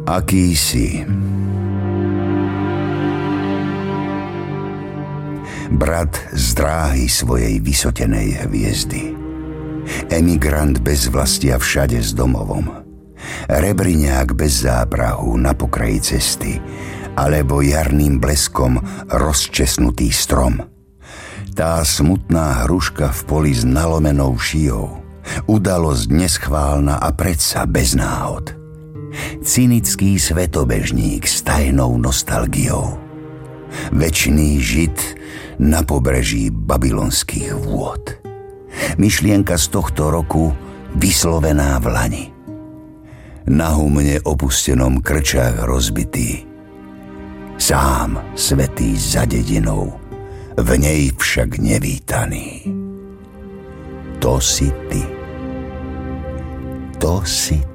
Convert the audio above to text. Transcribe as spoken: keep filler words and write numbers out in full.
Aký si? Brat z dráhy svojej vysotenej hviezdy. Emigrant bez vlasti a všade s domovom. Rebriňák bez záprahu na pokraji cesty, alebo jarným bleskom rozčesnutý strom. Tá smutná hruška v poli s nalomenou šijou. Udalosť neschválna a predsa bez náhod. Cynický svetobežník s tajnou nostalgiou. Večný žid na pobreží babylonských vôd. Myšlienka z tohto roku vyslovená v lani. Na humne opustenom krčách rozbitý. Sám svätý za dedinou, v nej však nevítaný. To si ty. To si